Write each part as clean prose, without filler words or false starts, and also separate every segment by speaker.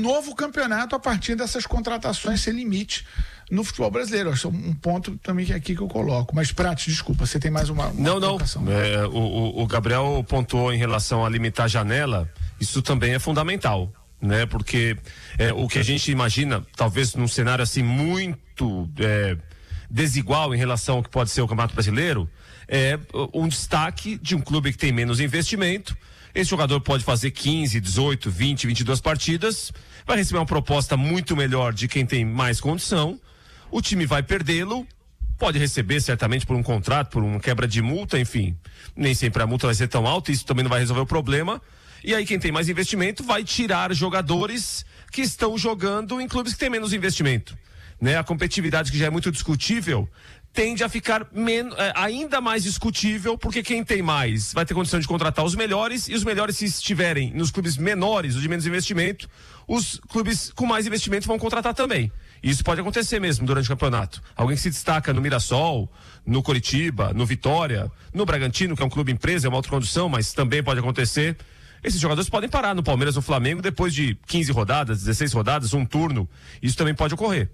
Speaker 1: novo campeonato a partir dessas contratações sem limite no futebol brasileiro. Acho que é um ponto também que aqui que eu coloco. Mas, Prati, desculpa, você tem mais uma colocação?
Speaker 2: O Gabriel pontuou em relação a limitar a janela, isso também é fundamental, né? Porque o que a gente imagina, talvez num cenário assim muito desigual em relação ao que pode ser o Campeonato Brasileiro, é um destaque de um clube que tem menos investimento. Esse jogador pode fazer 15, 18, 20, 22 partidas, vai receber uma proposta muito melhor de quem tem mais condição, o time vai perdê-lo, pode receber certamente por um contrato, por uma quebra de multa, enfim, nem sempre a multa vai ser tão alta, isso também não vai resolver o problema, e aí quem tem mais investimento vai tirar jogadores que estão jogando em clubes que têm menos investimento, né? A competitividade, que já é muito discutível, tende a ficar ainda mais discutível, porque quem tem mais vai ter condição de contratar os melhores, e os melhores, se estiverem nos clubes menores, os de menos investimento, os clubes com mais investimento vão contratar também. E isso pode acontecer mesmo durante o campeonato. Alguém que se destaca no Mirassol, no Coritiba, no Vitória, no Bragantino, que é um clube empresa, é uma outra condição, mas também pode acontecer. Esses jogadores podem parar no Palmeiras, no Flamengo, depois de 15 rodadas, 16 rodadas, um turno. Isso também pode ocorrer.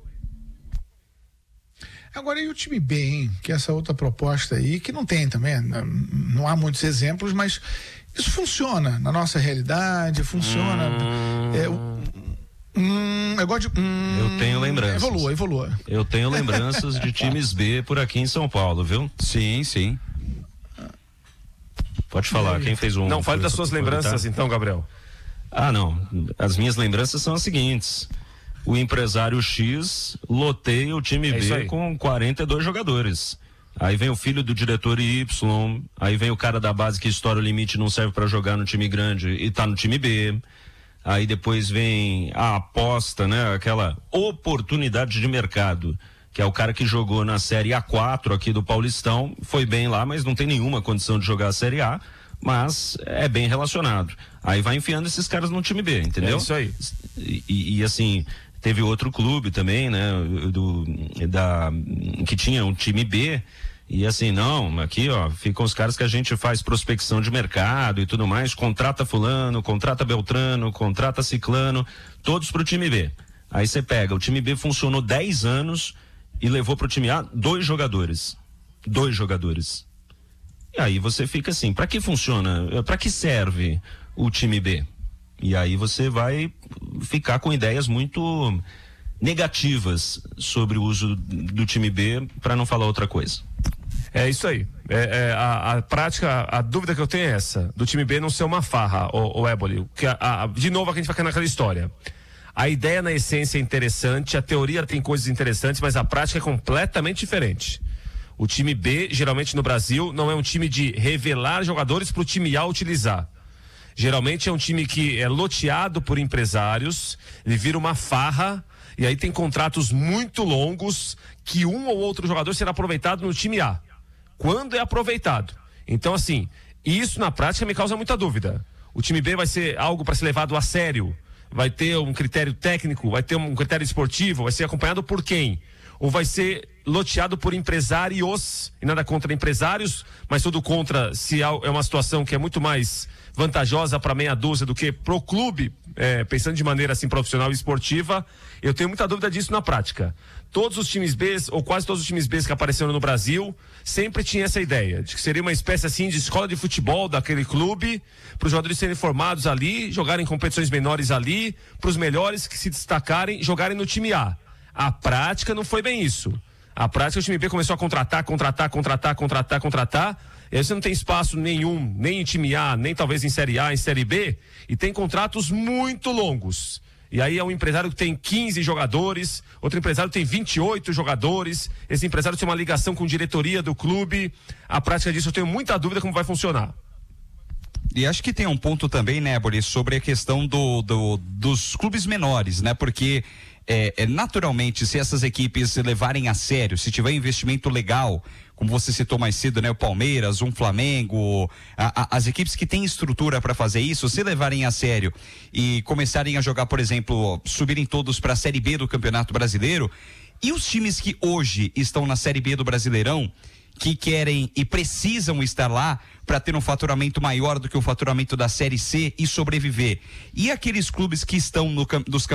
Speaker 1: Agora, e o time B, hein? Que é essa outra proposta aí, que não tem também, não há muitos exemplos, mas isso funciona na nossa realidade, funciona. Eu gosto de.
Speaker 3: Eu tenho lembranças.
Speaker 1: Evolua.
Speaker 3: Eu tenho lembranças de times B por aqui em São Paulo, viu? Sim. Pode falar, quem fez um.
Speaker 2: Não, fale das suas lembranças então, Gabriel.
Speaker 3: Não. As minhas lembranças são as seguintes. O empresário X loteia o time B com 42 jogadores. Aí vem o filho do diretor Y, aí vem o cara da base que estoura o limite e não serve para jogar no time grande e tá no time B. Aí depois vem a aposta, né? Aquela oportunidade de mercado, que é o cara que jogou na Série A4 aqui do Paulistão, foi bem lá, mas não tem nenhuma condição de jogar a Série A, mas é bem relacionado. Aí vai enfiando esses caras no time B, entendeu?
Speaker 2: É isso aí.
Speaker 3: E assim, teve outro clube também, né? Que tinha um time B, e assim, não, aqui ó, ficam os caras que a gente faz prospecção de mercado e tudo mais, contrata fulano, contrata Beltrano, contrata Ciclano, todos pro time B. Aí você pega, o time B funcionou 10 anos e levou pro time A 2 jogadores. E aí você fica assim, para que funciona? Para que serve o time B? E aí você vai ficar com ideias muito negativas sobre o uso do time B, para não falar outra coisa.
Speaker 2: É isso aí. A prática, a dúvida que eu tenho é essa, do time B não ser uma farra, o Éboli. De novo, a gente vai cair naquela história. A ideia, na essência, é interessante, a teoria tem coisas interessantes, mas a prática é completamente diferente. O time B, geralmente no Brasil, não é um time de revelar jogadores para o time A utilizar. Geralmente é um time que é loteado por empresários, ele vira uma farra, e aí tem contratos muito longos, que um ou outro jogador será aproveitado no time A. Quando é aproveitado. Então, assim, isso na prática me causa muita dúvida. O time B vai ser algo para ser levado a sério? Vai ter um critério técnico? Vai ter um critério esportivo? Vai ser acompanhado por quem? Ou vai ser loteado por empresários, e nada contra empresários, mas tudo contra se é uma situação que é muito mais vantajosa para meia dúzia do que pro clube, pensando de maneira assim profissional e esportiva. Eu tenho muita dúvida disso na prática. Todos os times B, ou quase todos os times B que apareceram no Brasil, sempre tinha essa ideia de que seria uma espécie assim de escola de futebol daquele clube, para os jogadores serem formados ali, jogarem competições menores ali, para os melhores que se destacarem, jogarem no time A. A prática não foi bem isso. A prática, o time B começou a contratar, e aí você não tem espaço nenhum, nem em time A, nem talvez em Série A, em Série B, e tem contratos muito longos. E aí é um empresário que tem 15 jogadores, outro empresário tem 28 jogadores, esse empresário tem uma ligação com a diretoria do clube. A prática disso eu tenho muita dúvida como vai funcionar.
Speaker 4: E acho que tem um ponto também, né, Boris, sobre a questão dos clubes menores, né, porque naturalmente, se essas equipes se levarem a sério, se tiver investimento legal, como você citou mais cedo, né, o Palmeiras, um Flamengo, as equipes que têm estrutura para fazer isso, se levarem a sério e começarem a jogar, por exemplo, subirem todos para a Série B do Campeonato Brasileiro, e os times que hoje estão na Série B do Brasileirão, que querem e precisam estar lá para ter um faturamento maior do que o faturamento da Série C e sobreviver, e aqueles clubes que estão nos